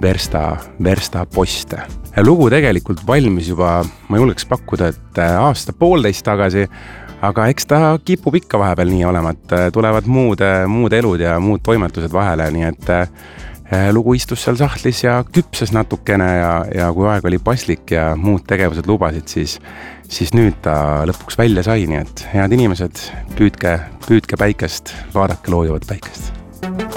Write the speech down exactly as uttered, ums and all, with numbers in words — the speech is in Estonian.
Versta, Versta poste. Lugu tegelikult valmis juba, ma julgeks pakkuda, et aasta poolteist tagasi, aga eks ta kipub ikka vahepeal nii olema, et tulevad muud, muud elud ja muud toimetused vahele, nii et lugu istus seal sahtlis ja küpses natukene ja, ja kui aeg oli paslik ja muud tegevused lubasid, siis, siis nüüd ta lõpuks välja sai, nii et head inimesed, püüdke, püüdke päikest, vaadake loojuvat päikest.